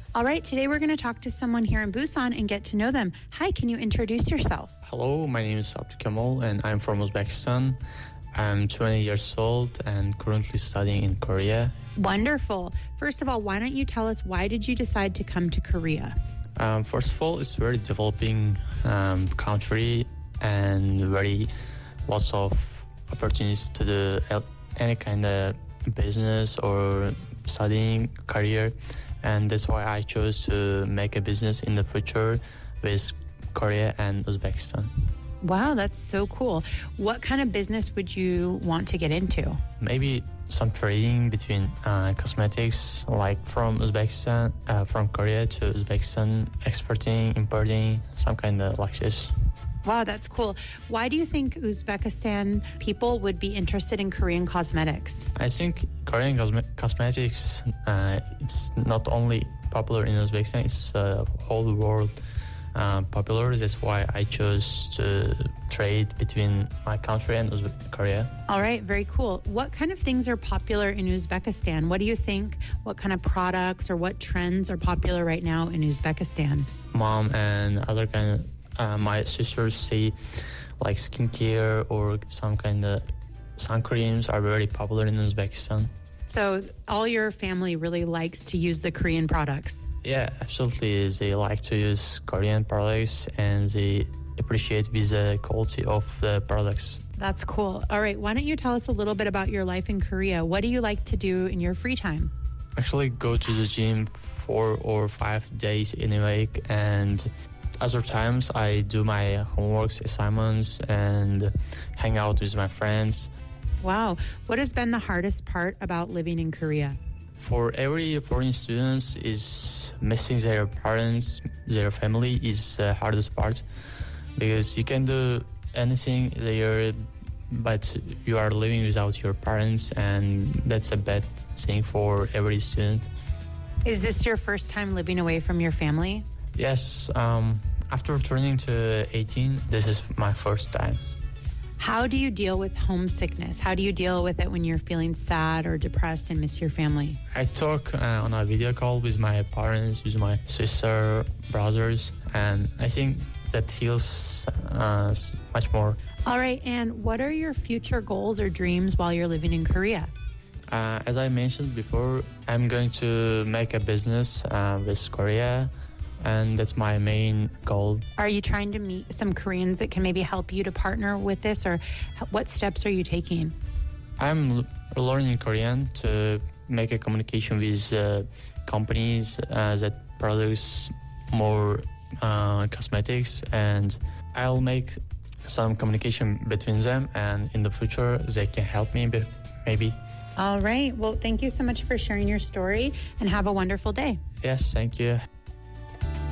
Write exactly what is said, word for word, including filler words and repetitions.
All right, today we're going to talk to someone here in Busan and get to know them. Hi, can you introduce yourself? Hello, my name is Abdul Kamal and I'm from Uzbekistan. I'm twenty years old and currently studying in Korea. Wonderful. First of all, why don't you tell us, why did you decide to come to Korea? Um, first of all, it's a very developing um, country and very lots of opportunities to do any kind of business or studying career. And that's why I chose to make a business in the future with Korea and Uzbekistan. Wow, that's so cool. What kind of business would you want to get into? Maybe some trading between uh, cosmetics, like from Uzbekistan, uh, from Korea to Uzbekistan, exporting, importing, some kind of like this. Wow, that's cool. Why do you think Uzbekistan people would be interested in Korean cosmetics? I think Korean cosme- cosmetics, uh, it's not only popular in Uzbekistan, it's uh, whole world uh, popular. That's why I chose to trade between my country and Uzbe- Korea. All right, very cool. What kind of things are popular in Uzbekistan? What do you think? What kind of products or what trends are popular right now in Uzbekistan? Mom and other kind of Uh, my sisters say like skincare or some kind of sun creams are very popular in Uzbekistan. So all your family really likes to use the Korean products? Yeah, absolutely. They like to use Korean products and they appreciate with the quality of the products. That's cool. All right, why don't you tell us a little bit about your life in Korea? What do you like to do in your free time? Actually go to the gym four or five days in a week, and other times I do my homeworks, assignments, and hang out with my friends. Wow. What has been the hardest part about living in Korea? For every foreign students, is missing their parents, their family is the hardest part, because you can do anything there, but you are living without your parents, and that's a bad thing for every student. Is this your first time living away from your family? Yes, um, after turning to eighteen, this is my first time. How do you deal with homesickness? How do you deal with it when you're feeling sad or depressed and miss your family? I talk uh, on a video call with my parents, with my sister, brothers, and I think that heals uh, much more. All right, and what are your future goals or dreams while you're living in Korea? Uh, as I mentioned before, I'm going to make a business uh, with Korea, and that's my main goal. Are you trying to meet some Koreans that can maybe help you to partner with this, or what steps are you taking? I'm l- learning Korean to make a communication with uh, companies uh, that produce more uh, cosmetics, and I'll make some communication between them, and in the future they can help me maybe. All right. Well, thank you so much for sharing your story, and have a wonderful day. Yes, thank you.